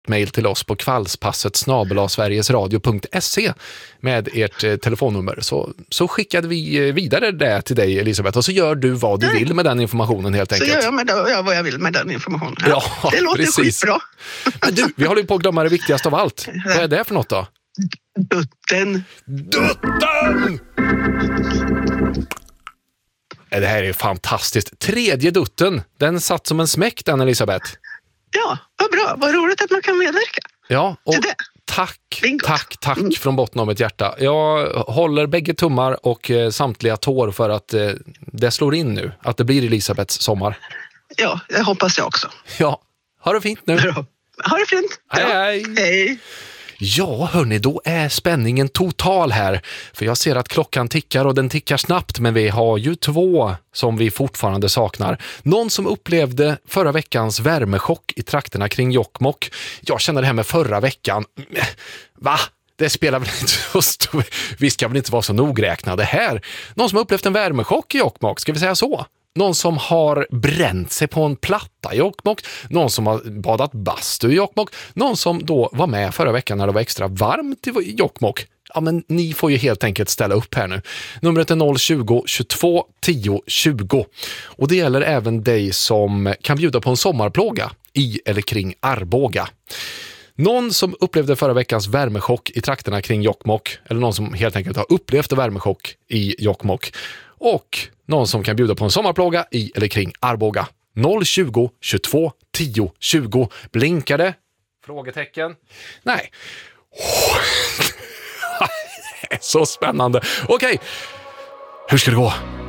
mejl till oss på kvällspasset@sverigesradio.se med ert telefonnummer. Så skickade vi vidare det till dig, Elisabeth, och så gör du vad du vill med den informationen helt enkelt. Så gör jag vad jag vill med den informationen. Ja, det låter skitbra. Men du, vi håller ju på att glömma det viktigaste av allt. Vad är det för något då? Dutten! Det här är fantastiskt. 3:e dutten, den satt som en smäck, den, Elisabeth. Ja, vad bra. Vad roligt att man kan medverka. Ja, och tack från botten av mitt hjärta. Jag håller bägge tummar och samtliga tår för att det slår in nu. Att det blir Elisabeths sommar. Ja, det hoppas jag också. Ja, ha det fint nu. Bra. Ha det fint. Hej. Hej. Ja, hörni, då är spänningen total här. För jag ser att klockan tickar och den tickar snabbt, men vi har ju 2 som vi fortfarande saknar. Någon som upplevde förra veckans värmechock i trakterna kring Jokkmokk. Jag känner det här med förra veckan. Va? Det spelar väl inte så stor... Vi ska väl inte vara så nogräknade här. Någon som har upplevt en värmechock i Jokkmokk, ska vi säga så? Någon som har bränt sig på en platta i Jokkmokk. Någon som har badat bastu i Jokkmokk. Någon som då var med förra veckan när det var extra varmt i Jokkmokk. Ja, men ni får ju helt enkelt ställa upp här nu. Numret är 020-22 10 20. Och det gäller även dig som kan bjuda på en sommarplåga i eller kring Arboga. Någon som upplevde förra veckans värmechock i trakterna kring Jokkmokk, eller någon som helt enkelt har upplevt värmechock i Jokkmokk, och någon som kan bjuda på en sommarplåga i eller kring Arboga. 020-22 10 20. Blinkar det? Frågetecken? Nej. Det är så spännande. Okej, hur ska det gå?